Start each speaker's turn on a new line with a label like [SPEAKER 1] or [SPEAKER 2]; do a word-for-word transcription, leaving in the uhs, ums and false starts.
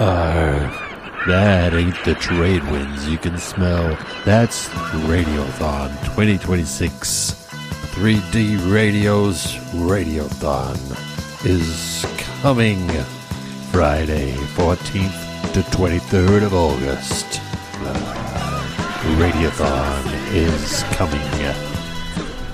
[SPEAKER 1] Uh, that ain't the trade winds you can smell. That's Radiothon twenty twenty-six. three D Radio's Radiothon is coming Friday, fourteenth to twenty-third of August. Uh, Radiothon is coming.